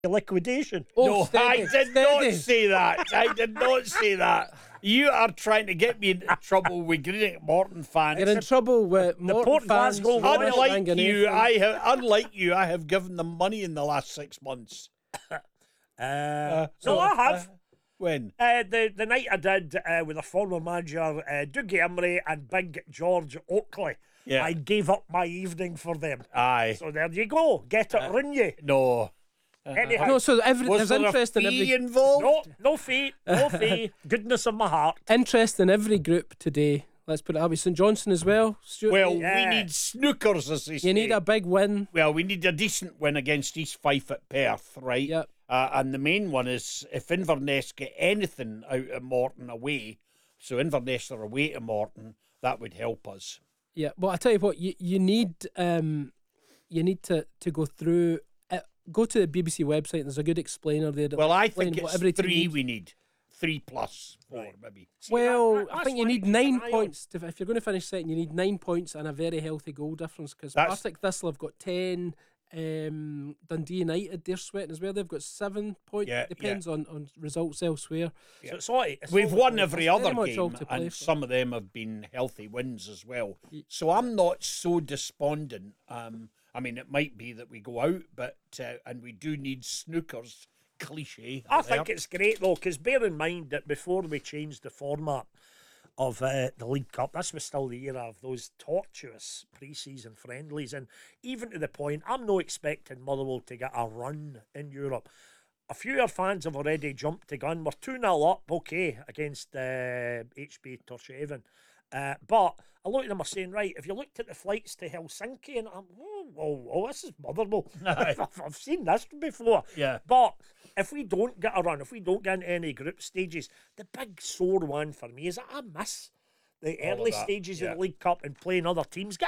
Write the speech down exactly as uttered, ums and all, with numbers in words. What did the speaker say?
liquidation. Oh, no, steady, I did steady. not say that. I did not say that. You are trying to get me into trouble with Greenock Morton fans. You're in trouble with Morton Port fans. Glasgow Rubbish, Royals. Unlike Angus you, Nathan. I have. Unlike you, I have given them money in the last six months. Uh, so I have. Uh, when? Uh, the, the night I did uh, with a former manager, uh, Dougie Emery and Big George Oakley, Yeah. I gave up my evening for them. Aye. So there you go. Get it, run you. No. Anyhow, No, so every, Was there's there interest a in fee every involved? no, no fee, no fee. Goodness of my heart. interest in every group today. Let's put it that way. St Johnstone as well. Stuart, Well, Yeah. we need snookers, as they say. you need a big win. Well, we need a decent win against East Fife at Perth, right? Yep. Uh, and the main one is if Inverness get anything out of Morton away, so Inverness are away to Morton, that would help us. Yeah. Well, I tell you what, you you need um, you need to to go through. Uh, go to the B B C website. And there's a good explainer there. that Well, I explain think what it's every team three needs. we need. Three plus four, maybe. Well, that- that- I that's think you what I need keep nine an eye on. points. To, if you're going to finish second, you need nine points and a very healthy goal difference. Because That's- Partick Thistle have got ten. Um, Dundee United, they're sweating as well. They've got seven points. Yeah, Depends on, on results elsewhere. So, sorry, it's We've all- won every That's very other much all game, to play and for. some of them have been healthy wins as well. So I'm not so despondent. Um, I mean, it might be that we go out, but uh, and we do need snookers. Cliche. I there. think it's great though, because bear in mind that before we changed the format of uh, the League Cup, this was still the era of those tortuous pre-season friendlies, and even to the point, I'm not expecting Motherwell to get a run in Europe. A few of our fans have already jumped the gun. We're two nil up, okay, against uh, H B Torshaven. Uh, but a lot of them are saying, right, if you looked at the flights to Helsinki, and I'm, oh, oh, oh this is Motherwell. I've, I've seen this before. Yeah. But if we don't get a run, if we don't get into any group stages, the big sore one for me is that I miss the All of early that, stages yeah. of the League Cup and playing other teams. Get